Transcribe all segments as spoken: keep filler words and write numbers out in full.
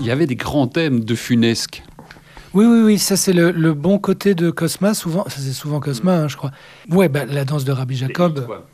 Il y avait des grands thèmes de Funesque. Oui, oui, oui, ça c'est le, le bon côté de Cosma, souvent, ça c'est souvent Cosma, hein, je crois. Ouais, bah, la danse de Rabbi Jacob. Les hits, quoi.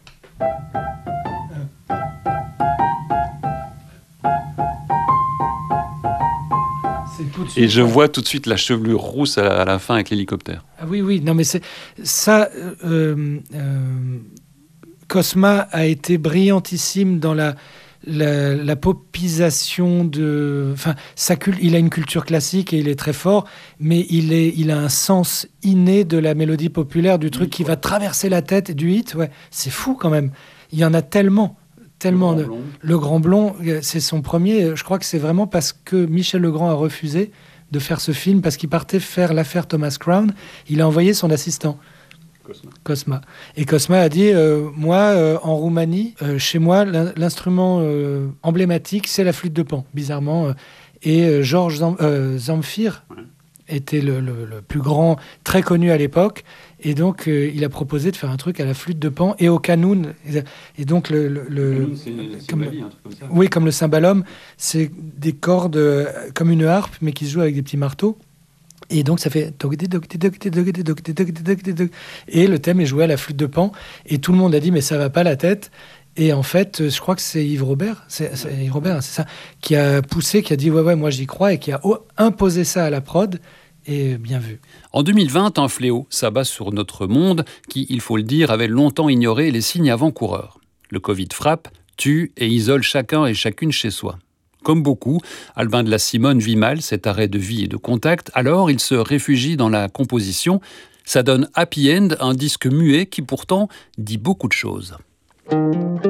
C'est tout de suite, Et je ouais. vois tout de suite la chevelure rousse à la, à la fin avec l'hélicoptère. Ah oui, oui, non mais c'est ça. Euh, euh, Cosma a été brillantissime dans la la, la popisation de. Enfin, sa cul- il a une culture classique et il est très fort, mais il est, il a un sens inné de la mélodie populaire, du truc Oui, qui quoi. va traverser la tête du hit. Ouais, c'est fou quand même. Il y en a tellement. Tellement Le de... Grand Blond. Le Grand Blond, euh, c'est son premier. Je crois que c'est vraiment parce que Michel Legrand a refusé de faire ce film, parce qu'il partait faire l'affaire Thomas Crown. Il a envoyé son assistant, Cosma. Cosma. Et Cosma a dit, euh, moi, euh, en Roumanie, euh, chez moi, l'in- l'instrument euh, emblématique, c'est la flûte de Pan, bizarrement. euh, Et euh, Georges Zam- euh, Zamfir Ouais. était était le, le- le plus grand, très connu à l'époque. Et donc, euh, il a proposé de faire un truc à la flûte de Pan et au canoun. Et, et donc, le... le- le- C'est c'est comme- ma vie, un truc comme ça. oui, comme le cymbalum, c'est des cordes euh, comme une harpe, mais qui se jouent avec des petits marteaux. Et donc, ça fait... Et le thème est joué à la flûte de Pan. Et tout le monde a dit, mais ça va pas la tête. Et en fait, je crois que c'est Yves Robert, c'est, c'est Yves Robert, c'est ça, qui a poussé, qui a dit, ouais, ouais, moi j'y crois, et qui a o- imposé ça à la prod. Et bien vu. En deux mille vingt, un fléau s'abat sur notre monde qui, il faut le dire, avait longtemps ignoré les signes avant-coureurs. Le Covid frappe, tue et isole chacun et chacune chez soi. Comme beaucoup, Albin de la Simone vit mal cet arrêt de vie et de contact, alors il se réfugie dans la composition. Ça donne Happy End, un disque muet qui pourtant dit beaucoup de choses.